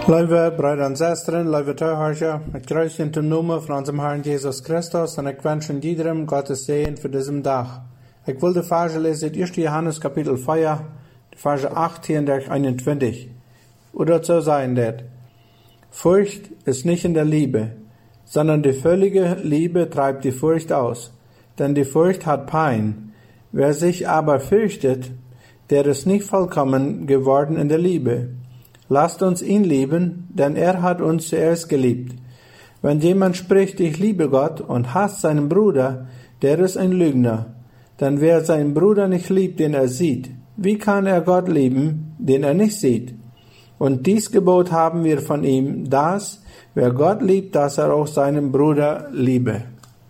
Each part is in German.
Lieve broeder en zusteren, lieve toehoorders, ik kruis in de naam van onze Herrn Jesus Christus en ik wens iedereen Gottes Segen voor deze dag. Ik wil de verse lezen uit 1. Johannes kapitel 4, de verse 18 tot 21. Oder so sein dat. Furcht ist nicht in der Liebe, sondern die völlige Liebe treibt die Furcht aus, denn die Furcht hat Pein. Wer sich aber fürchtet, der ist nicht vollkommen geworden in der Liebe. Lasst uns ihn lieben, denn er hat uns zuerst geliebt. Wenn jemand spricht, ich liebe Gott und hasst seinen Bruder, der ist ein Lügner. Denn wer seinen Bruder nicht liebt, den er sieht, wie kann er Gott lieben, den er nicht sieht? Und dies Gebot haben wir von ihm, dass, wer Gott liebt, dass er auch seinen Bruder liebe.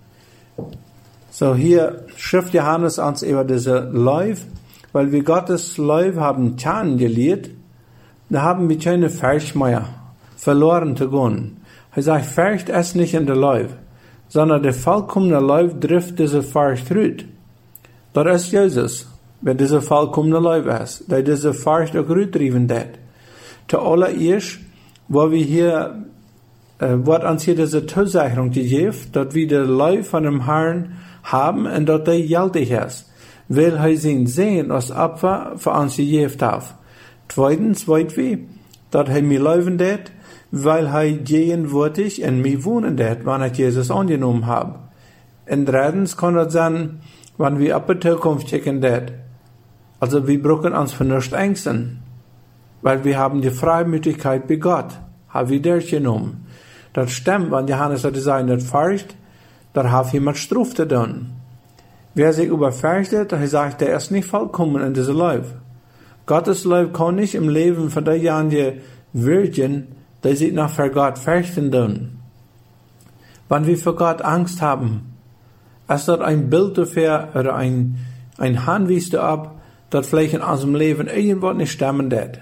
So hier schrift Johannes uns über diese Läuf, weil wir Gottes Läuf haben kennengelernt. Da haben wir keine Furcht mehr verloren zu gehen. Er sagt, Furcht ist nicht in der Läuf, sondern der vollkommene Läuf trifft diese Furcht rüt. Das ist Jesus, wer diese vollkommene Läuf ist, der diese Furcht auch rüttrieben hat. Zuallererst, wo wir hier, wird uns hier diese Zusicherung gegeben, dass wir den Läuf von dem Herrn haben und dass der gültig ist, weil er sein Segen als Opfer für uns gegeben hat. Zweitens weet wir, dass er mir leuven dat, weil er gegenwärtig in mir wohnen dat, wann ich Jesus angenommen habe. Und drittens kann es sein, wenn wir ab der Zukunft checken dat. Also wir brauchen uns für nichts ängsten, weil wir haben die Freimütigkeit bei Gott, haben wir durchgenommen. Das stimmt, wenn Johannes hat gesagt, das Furcht, da hat jemand Struf zu tun. Wer sich überfürchtet, er sagt, der ist nicht vollkommen in dieser Läuf. Gottes Läuf kann nicht im Leben von derjenigen wirken, die sich nach für Gott fürchten tun. Wenn wir für Gott Angst haben, ist das ein Bild dafür oder ein Hinweis darauf, dass vielleicht in unserem Leben irgendwas nicht stimmen wird.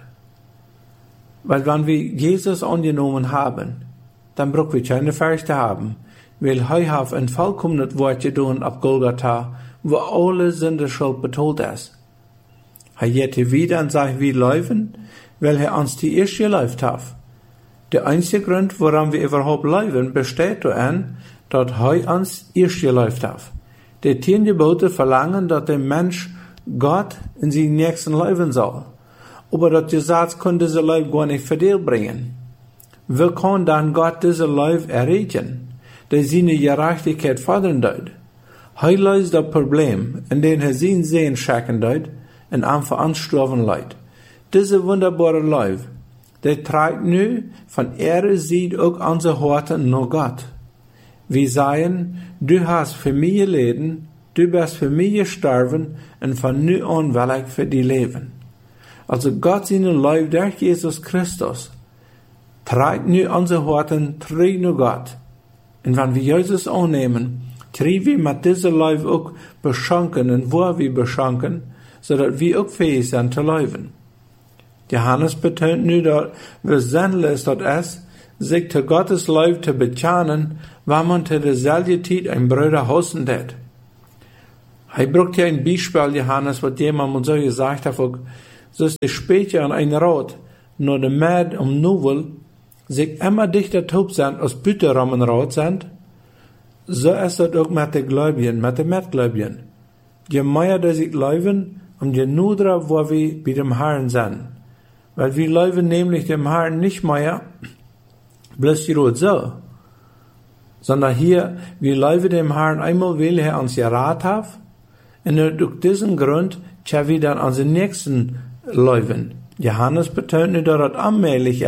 Weil wenn wir Jesus angenommen haben, dann brauchen wir keine Furcht haben, weil er hat ein vollkommenes Wort getan auf Golgatha, wo alle Sünde Schuld betont ist. Er geht wieder und sagt, wir laufen, weil er uns die erste geläuft hat. Der einzige Grund, warum wir überhaupt laufen, besteht darin, dass er uns erst geläuft hat. Die 10 Gebote verlangen, dass der Mensch Gott in seinen nächsten laufen soll. Aber das Gesetz kann diese Lauf gar nicht verdient bringen. Wie kann dann Gott diese Lauf erreichen, der seine Gerechtigkeit fordern tut? Er löst das Problem, indem er sein Sehen schaffen tut, en aan verantwoorden leidt. Diese wunderbare Lauf, der trägt nu von Seite auch unsere Horten nach Gott. Wir sagen, du hast für mich gelitten, du bist für mich gestorben und von nu an will ich für dich leben. Also Gott seinen Lauf durch Jesus Christus trägt nu unsere Horten zurück nach Gott. Und wenn wir Jesus annehmen, kriegen wir mit dieser Lauf auch beschenken und wo wir beschenken, zodat wir auch fähig sind zu laufen. Johannes betont nu, dass wie sinnlos das ist, sich zu Gottes Lauf zu bekennen, wenn man zu derselben Zeit ein Bruder hassen hat. Er braucht ja ein Beispiel, Johannes, was jemand so gesagt hat, so ist es später an ein Rot, nur der Mäd Nuvel sich immer dichter taub sind, als Büteraum Rot sind, so ist es auch mit den Gläubigen, mit den Mitgläubigen. Je mehr die sich laufen, je nudra, wo wir bei dem Herrn sind. Weil wir laufen nämlich dem Herrn nicht mehr bloß so, sondern hier, wir laufen dem Herrn einmal, weil er uns gerat hat, und durch diesen Grund, können wir dann unseren nächsten laufen. Johannes betont nicht, dass das allmählich